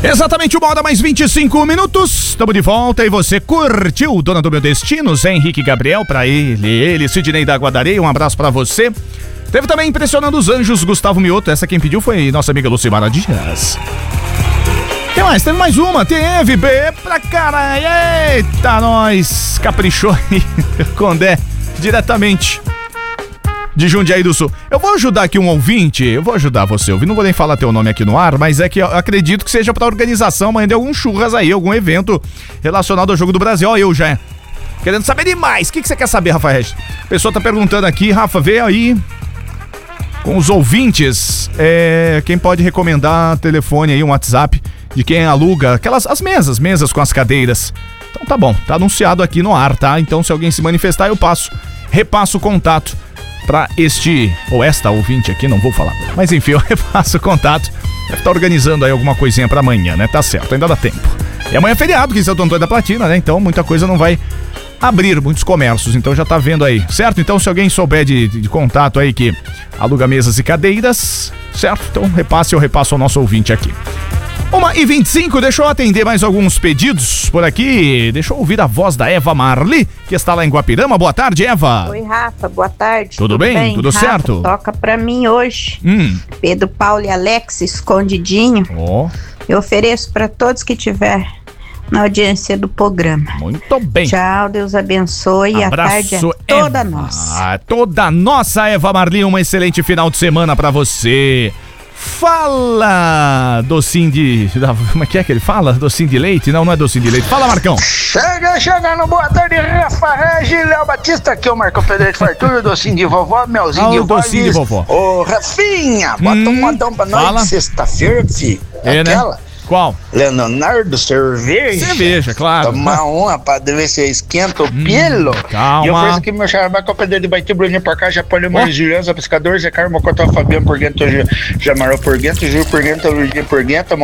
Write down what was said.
Exatamente 1h mais 25 minutos. Estamos de volta e você curtiu Dona do Meu Destino, Zé Henrique Gabriel, pra ele, Sidney da Guadareia, um abraço pra você. Teve também Impressionando os Anjos, Gustavo Mioto, essa quem pediu foi nossa amiga Lucimara Dias. Tem mais? Teve mais uma, teve, pra caralho, eita, nós, caprichou aí, Condé, diretamente de Jundiaí do Sul. Eu vou ajudar aqui um ouvinte, eu vou ajudar você, não vou nem falar teu nome aqui no ar, mas é que eu acredito que seja pra organização amanhã de algum churras aí, algum evento relacionado ao Jogo do Brasil. Ó, eu já querendo saber demais. O que você quer saber, Rafa Regis? A pessoa tá perguntando aqui, Rafa, vê aí com os ouvintes, quem pode recomendar telefone aí, um WhatsApp de quem aluga as mesas com as cadeiras. Então tá bom, tá anunciado aqui no ar, tá? Então se alguém se manifestar, eu repasso o contato pra esta ouvinte aqui, não vou falar. Mas enfim, eu repasso o contato. Deve estar organizando aí alguma coisinha pra amanhã, né? Tá certo, ainda dá tempo. E amanhã é feriado, que é o Santo Antônio da Platina, né? Então muita coisa não vai abrir, muitos comércios, então já tá vendo aí, certo? Então se alguém souber de contato aí que aluga mesas e cadeiras, certo? Então eu repasso ao nosso ouvinte aqui. 1h25, deixa eu atender mais alguns pedidos por aqui. Deixa eu ouvir a voz da Eva Marli, que está lá em Guapirama. Boa tarde, Eva. Oi, Rafa, boa tarde. Tudo bem? Tudo Rafa, certo? Toca pra mim hoje. Pedro Paulo e Alex, Escondidinho. Eu ofereço pra todos que tiver na audiência do programa. Muito bem. Tchau, Deus abençoe. Abraço, a tarde é toda nossa. Toda nossa, Eva Marli. Um excelente final de semana pra você. Fala, docinho como é que ele fala? Docinho de leite? Não é docinho de leite. Fala, Marcão. Chegando, boa tarde, Rafa Regis, Léo Batista, aqui é o Marcão Pedro de Fartura, docinho de vovó, melzinho de vovó. Docinho de vovó. Ô, Rafinha, bota um modão pra nós. Fala. Sexta-feira, filho. Aquela. Né? Qual? Leonardo, cerveja. Cerveja, claro. Tomar uma pra ver se esquenta o pelo. Calma. E eu penso que meu xará Marcão Pedro de Baiti, Bruninho por cá, Japão, Margilhanza, Pescador, Zé Carmo, Mocotó, Fabiano, por dentro, Jamaró, por dentro, Gil, por dentro, Luizinho, por dentro,